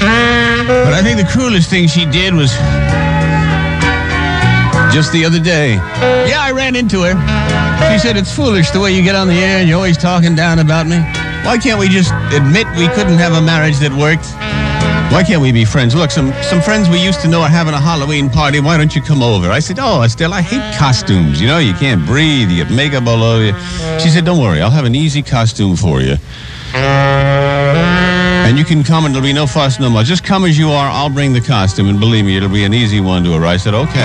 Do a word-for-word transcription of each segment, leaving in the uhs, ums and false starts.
But I think the cruelest thing she did was just the other day. Yeah, I ran into her. She said, it's foolish the way you get on the air and you're always talking down about me. Why can't we just admit we couldn't have a marriage that worked? Why can't we be friends? Look, some, some friends we used to know are having a Halloween party. Why don't you come over? I said, oh, Estelle, I hate costumes. You know, you can't breathe. You get makeup all over you. She said, don't worry. I'll have an easy costume for you. And you can come and there'll be no fuss, no more. Just come as you are. I'll bring the costume. And believe me, it'll be an easy one to her. I said, okay.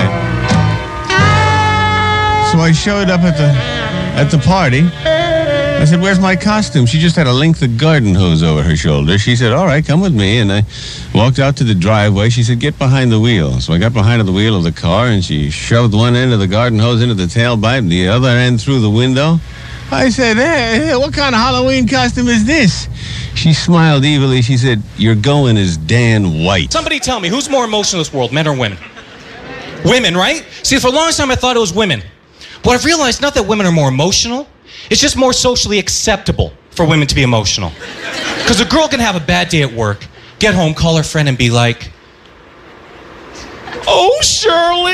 So I showed up at the at the party. I said, where's my costume? She just had a length of garden hose over her shoulder. She said, all right, come with me. And I walked out to the driveway. She said, get behind the wheel. So I got behind the wheel of the car, and she shoved one end of the garden hose into the tailpipe and the other end through the window. I said, hey, hey, what kind of Halloween costume is this? She smiled evilly. She said, you're going as Dan White. Somebody tell me, who's more emotional in this world, men or women? Women, right? See, for a long time I thought it was women. But I've realized not that women are more emotional. It's just more socially acceptable for women to be emotional. Because a girl can have a bad day at work, get home, call her friend and be like, oh, Shirley,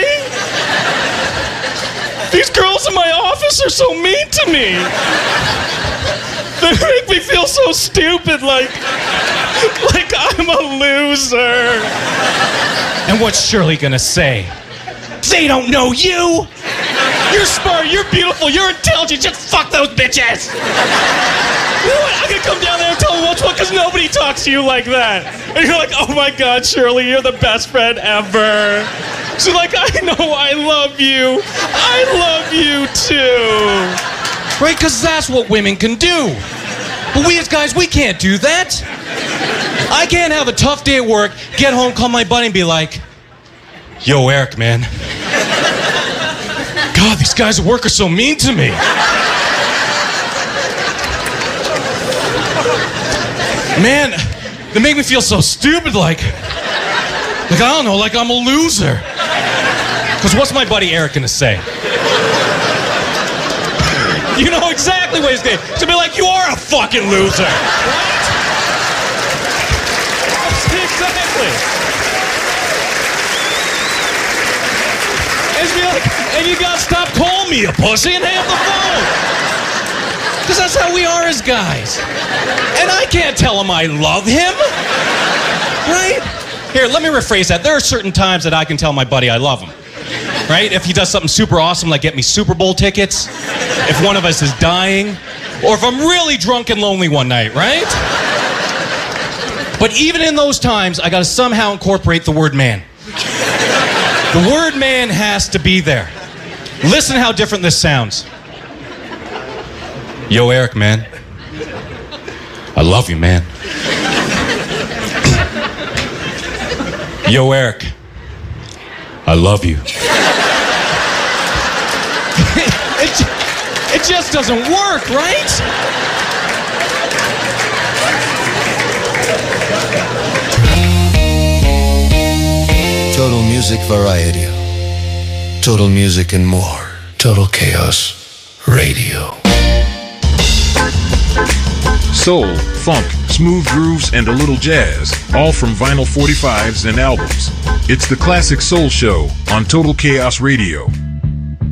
these girls in my office are so mean to me. They make me feel so stupid, like, like I'm a loser. And what's Shirley gonna say? They don't know you. You're smart, you're beautiful, you're intelligent, just fuck those bitches! You know what? I'm gonna come down there and tell them what's what, because nobody talks to you like that. And you're like, oh my God, Shirley, you're the best friend ever. She's like, I know, I love you. I love you too. Right, because that's what women can do. But we as guys, we can't do that. I can't have a tough day at work, get home, call my buddy and be like, yo, Eric, man. God, these guys at work are so mean to me. Man, they make me feel so stupid, like, like, I don't know, like I'm a loser. Because what's my buddy Eric gonna say? You know exactly what he's gonna say. He's gonna be like, you are a fucking loser. Right? Exactly. And, like, and you gotta stop calling me a pussy and hang up the phone. Because that's how we are as guys. And I can't tell him I love him. Right? Here, let me rephrase that. There are certain times that I can tell my buddy I love him. Right? If he does something super awesome, like get me Super Bowl tickets, if one of us is dying, or if I'm really drunk and lonely one night, right? But even in those times, I gotta somehow incorporate the word man. The word man has to be there. Listen how different this sounds. Yo, Eric, man. I love you, man. Yo, Eric. I love you. it, it just doesn't work, right? Total Music Variety. Total Music and more. Total Chaos Radio. Soul, funk, smooth grooves, and a little jazz, all from vinyl forty-fives and albums. It's the Classic Soul Show on Total Chaos Radio.